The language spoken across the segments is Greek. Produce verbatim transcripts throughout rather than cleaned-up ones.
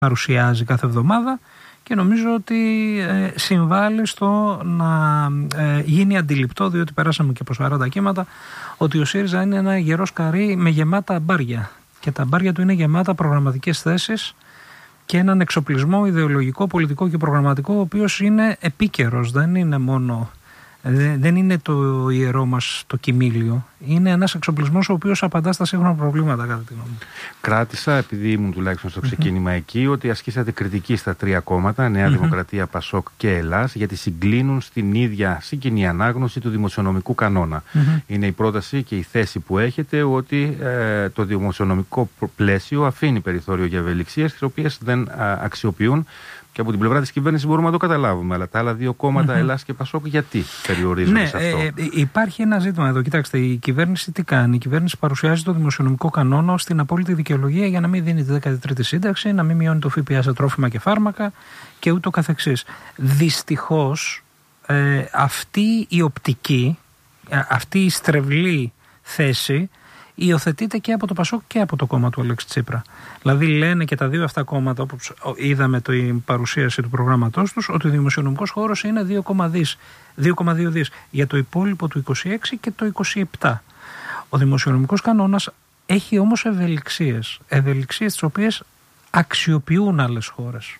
παρουσιάζει κάθε εβδομάδα και νομίζω ότι ε, συμβάλλει στο να ε, γίνει αντιληπτό, διότι περάσαμε και από σαράντα κύματα, ότι ο ΣΥΡΙΖΑ είναι ένα γερό σκαρί με γεμάτα μπάρια και τα μπάρια του είναι γεμάτα προγραμματικές θέσεις και έναν εξοπλισμό ιδεολογικό, πολιτικό και προγραμματικό, ο οποίος είναι επίκαιρος, δεν είναι μόνο... Δεν είναι το ιερό μας το κοιμήλιο. Είναι ένας εξοπλισμός ο οποίος απαντά στα σύγχρονα προβλήματα, κατά τη γνώμη μου. Κράτησα, επειδή ήμουν τουλάχιστον στο ξεκίνημα mm-hmm. εκεί, ότι ασκήσατε κριτική στα τρία κόμματα, Νέα mm-hmm. Δημοκρατία, Πασόκ και Ελλάς, γιατί συγκλίνουν στην ίδια συγκοινή ανάγνωση του δημοσιονομικού κανόνα. Mm-hmm. Είναι η πρόταση και η θέση που έχετε ότι ε, το δημοσιονομικό πλαίσιο αφήνει περιθώριο για ευελιξίες, τις οποίες δεν α, αξιοποιούν. Και από την πλευρά της κυβέρνησης μπορούμε να το καταλάβουμε. Αλλά τα άλλα δύο κόμματα, mm-hmm. Ελλάς και Πασόκ, γιατί περιορίζονται ναι, σε αυτό? Ε, υπάρχει ένα ζήτημα εδώ. Κοιτάξτε, η κυβέρνηση τι κάνει? Η κυβέρνηση παρουσιάζει το δημοσιονομικό κανόνα στην απόλυτη δικαιολογία για να μην δίνει τη δέκατη τρίτη σύνταξη, να μην μειώνει το ΦΠΑ σε τρόφιμα και φάρμακα και ούτω καθεξής. Δυστυχώς, ε, αυτή η οπτική, αυτή η στρεβλή θέση υιοθετείται και από το Πασόκ και από το κόμμα του Αλέξη Τσίπρα. Δηλαδή λένε και τα δύο αυτά κόμματα, όπως είδαμε την παρουσίαση του προγράμματός τους, ότι ο δημοσιονομικός χώρος είναι δύο κόμμα δύο δις για το υπόλοιπο του είκοσι έξι και το είκοσι επτά. Ο δημοσιονομικός κανόνας έχει όμως ευελιξίες, ευελιξίες τις οποίες αξιοποιούν άλλες χώρες.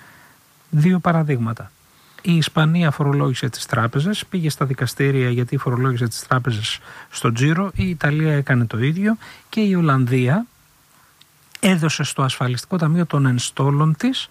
Δύο παραδείγματα. Η Ισπανία φορολόγησε τις τράπεζες, πήγε στα δικαστήρια γιατί φορολόγησε τις τράπεζες στο τζίρο. Η Ιταλία έκανε το ίδιο και η Ολλανδία έδωσε στο ασφαλιστικό ταμείο των ενστόλων της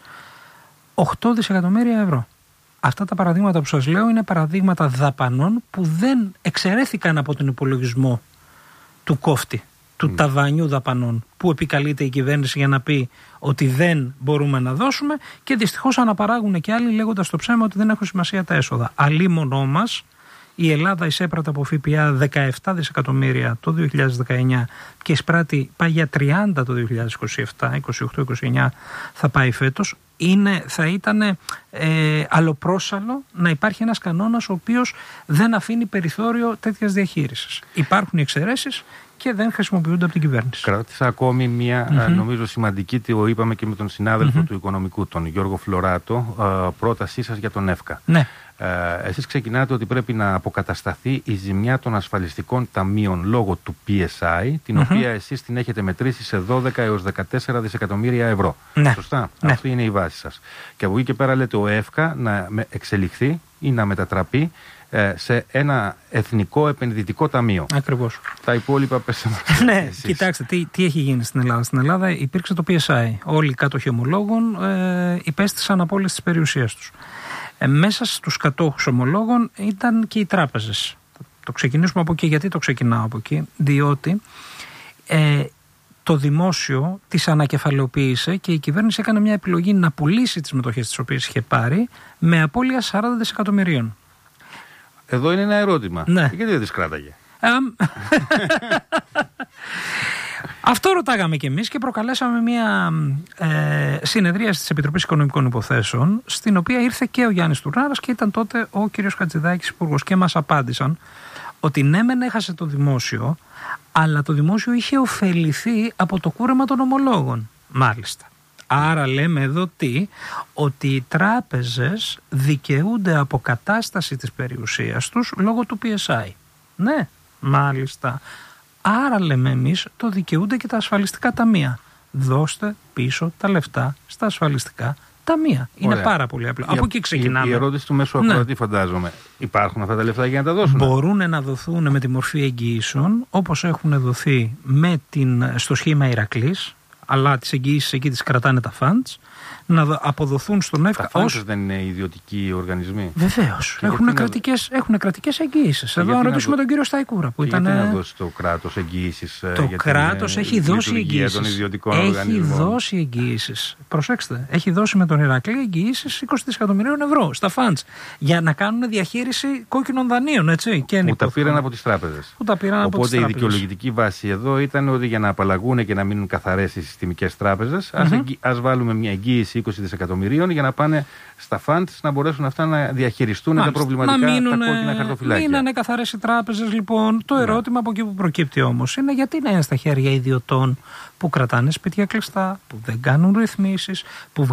οκτώ δισεκατομμύρια ευρώ. Αυτά τα παραδείγματα που σας λέω είναι παραδείγματα δαπανών που δεν εξαιρέθηκαν από τον υπολογισμό του κόφτη, του mm. ταβανιού δαπανών, που επικαλείται η κυβέρνηση για να πει ότι δεν μπορούμε να δώσουμε, και δυστυχώς αναπαράγουν και άλλοι λέγοντας το ψέμα ότι δεν έχουν σημασία τα έσοδα. Αλίμονό μας, η Ελλάδα εισέπρατε από ΦΠΑ δεκαεπτά δισεκατομμύρια το δύο χιλιάδες δεκαεννιά και εισπράττει πάει για τριάντα το δύο χιλιάδες είκοσι επτά, είκοσι οκτώ είκοσι εννιά θα πάει φέτος. Είναι, θα ήταν ε, αλλοπρόσαλλο να υπάρχει ένας κανόνας ο οποίος δεν αφήνει περιθώριο τέτοιας διαχείρισης. Υπάρχουν εξαιρέσεις και δεν χρησιμοποιούνται από την κυβέρνηση. Κράτησα ακόμη μια mm-hmm. νομίζω σημαντική, το είπαμε και με τον συνάδελφο mm-hmm. του Οικονομικού, τον Γιώργο Φλωράτο, πρότασή σας για τον ΕΦΚΑ. Ναι. Ε, εσείς ξεκινάτε ότι πρέπει να αποκατασταθεί η ζημιά των ασφαλιστικών ταμείων λόγω του πι ες άι, την mm-hmm. οποία εσείς την έχετε μετρήσει σε δώδεκα έως δεκατέσσερα δισεκατομμύρια ευρώ. Ναι. Σωστά? Ναι. Αυτή είναι η βάση σας. Και από εκεί και πέρα λέτε ο ΕΦΚΑ να εξελιχθεί ή να μετατραπεί σε ένα εθνικό επενδυτικό ταμείο. Ακριβώς. Τα υπόλοιπα πέστε μας. Ναι, κοιτάξτε, τι, τι έχει γίνει στην Ελλάδα. Στην Ελλάδα υπήρξε το πι ες άι. Όλοι οι κάτοχοι ομολόγων ε, υπέστησαν απόλυση της περιουσίας τους. Ε, μέσα στους κατόχους ομολόγων ήταν και οι τράπεζες. Το ξεκινήσουμε από εκεί. Γιατί το ξεκινάω από εκεί? Διότι ε, το δημόσιο τις ανακεφαλαιοποίησε και η κυβέρνηση έκανε μια επιλογή να πουλήσει τις μετοχές τις οποίες είχε πάρει με απώλεια σαράντα δισεκατομμυρίων. Εδώ είναι ένα ερώτημα. Ναι. Γιατί δεν τις κράταγε? Um... Αυτό ρωτάγαμε κι εμείς και προκαλέσαμε μια ε, συνεδρίαση της Επιτροπής Οικονομικών Υποθέσεων, στην οποία ήρθε και ο Γιάννης Τουρνάρας και ήταν τότε ο κύριος Χατζηδάκης υπουργός, και μας απάντησαν ότι ναι μεν έχασε το δημόσιο, αλλά το δημόσιο είχε ωφεληθεί από το κούρεμα των ομολόγων. Μάλιστα. Άρα λέμε εδώ τι? Ότι οι τράπεζες δικαιούνται αποκατάσταση της περιουσίας τους λόγω του πι ες άι. Ναι, μάλιστα. Άρα λέμε εμείς το δικαιούνται και τα ασφαλιστικά ταμεία. Δώστε πίσω τα λεφτά στα ασφαλιστικά ταμεία. Είναι Ωραία. πάρα πολύ απλό. Από εκεί ξεκινάμε. Η, η ερώτηση του μέσου ακροατή, ναι. φαντάζομαι. Υπάρχουν αυτά τα λεφτά για να τα δώσουν? Μπορούν να δοθούν με τη μορφή εγγυήσεων, όπως έχουν δοθεί με την, στο σχήμα Ηρακλής, αλλά τις εγγυήσεις εκεί τις κρατάνε τα funds, να αποδοθούν στον ΕΦΚΑ. Τα funds δεν είναι ιδιωτικοί οργανισμοί? Βεβαίως. Έχουν κρατικές, να... έχουν κρατικές εγγυήσεις. Εδώ να ρωτήσουμε να... τον κύριο Σταϊκούρα. Που ήταν... Γιατί να δώσει το κράτος εγγυήσεις? Το για κράτος την, έχει δώσει εγγυήσεις. Έχει δώσει εγγυήσεις. Προσέξτε. Έχει δώσει με τον Ηρακλή εγγυήσεις είκοσι δισεκατομμυρίων ευρώ στα funds για να κάνουν διαχείριση κόκκινων δανείων. Έτσι, και που τα πήραν από τις τράπεζες. Που τα πήραν Οπότε από τις η δικαιολογητική βάση εδώ ήταν ότι για να απαλλαγούν και να μείνουν καθαρές οι συστημικές τράπεζες, Mm-hmm. ας, εγγυ... ας βάλουμε μια εγγύηση είκοσι δισεκατομμυρίων για να πάνε στα funds να μπορέσουν αυτά να διαχειριστούν Μάλιστα. τα προβληματικά, μείνουνε, τα κόκκινα χαρτοφυλάκια. Μείνανε καθαρές οι τράπεζες λοιπόν. Το ερώτημα yeah. από εκεί που προκύπτει όμως είναι γιατί να είναι στα χέρια ιδιωτών που κρατάνε σπίτια κλειστά, που δεν κάνουν ρυθμίσεις, που